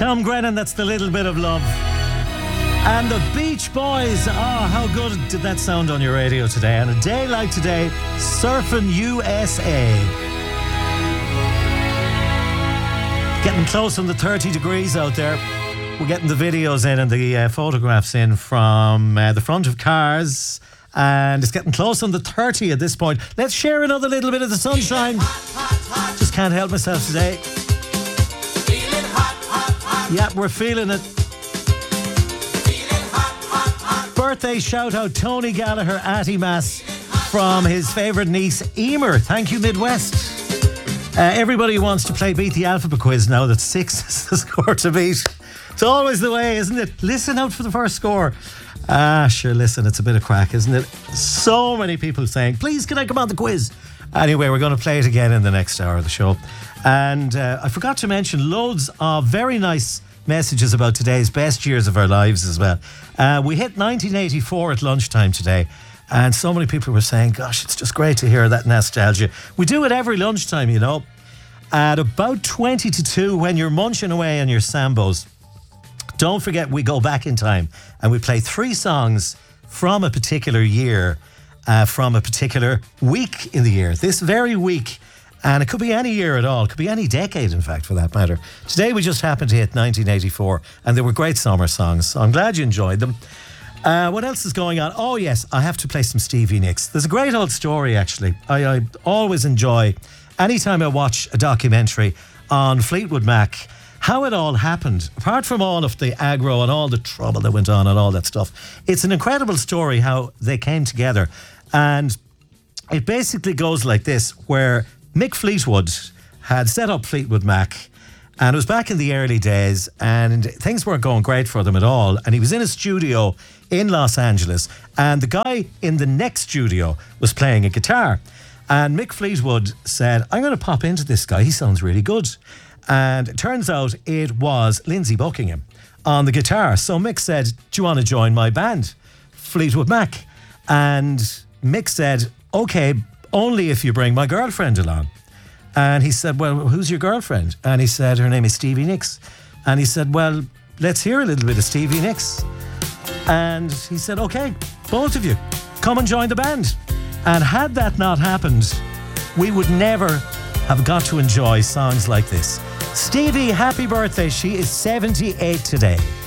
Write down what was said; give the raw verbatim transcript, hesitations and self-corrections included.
Tom Grennan, that's The Little Bit of Love. And the Beach Boys. Oh, how good did that sound on your radio today? On a day like today, Surfing U S A. Getting close on the thirty degrees out there. We're getting the videos in and the uh, photographs in from uh, the front of cars. And it's getting close on the thirty at this point. Let's share another little bit of the sunshine. Just can't help myself today. Yeah, we're feeling it. Birthday shout out Tony Gallagher at Mass from his favourite niece Emer. Thank you, Midwest. Uh, everybody wants to play Beat the Alphabet quiz now that six is the score to beat. It's always the way, isn't it? Listen out for the first score. Ah, sure, listen, it's a bit of crack, isn't it? So many people saying, please, can I come on the quiz? Anyway, we're going to play it again in the next hour of the show. And uh, I forgot to mention loads of very nice messages about today's best years of our lives as well. Uh, we hit nineteen eighty-four at lunchtime today, and so many people were saying, gosh, it's just great to hear that nostalgia. We do it every lunchtime, you know. At about twenty to two, when you're munching away on your Sambos, don't forget we go back in time and we play three songs from a particular year, uh, from a particular week in the year. This very week. And it could be any year at all. It could be any decade, in fact, for that matter. Today we just happened to hit nineteen eighty-four, and they were great summer songs. So I'm glad you enjoyed them. Uh, what else is going on? Oh, yes, I have to play some Stevie Nicks. There's a great old story, actually. I, I always enjoy, anytime I watch a documentary on Fleetwood Mac, how it all happened. Apart from all of the aggro and all the trouble that went on and all that stuff, it's an incredible story how they came together. And it basically goes like this, where Mick Fleetwood had set up Fleetwood Mac, and it was back in the early days, and things weren't going great for them at all. And he was in a studio in Los Angeles, and the guy in the next studio was playing a guitar. And Mick Fleetwood said, I'm going to pop into this guy. He sounds really good. And it turns out it was Lindsey Buckingham on the guitar. So Mick said, do you want to join my band, Fleetwood Mac? And Mick said, okay, only if you bring my girlfriend along. And he said, well, who's your girlfriend? And he said, her name is Stevie Nicks. And he said, well, let's hear a little bit of Stevie Nicks. And he said, okay, both of you, come and join the band. And had that not happened, we would never have got to enjoy songs like this. Stevie, happy birthday. She is seventy-eight today.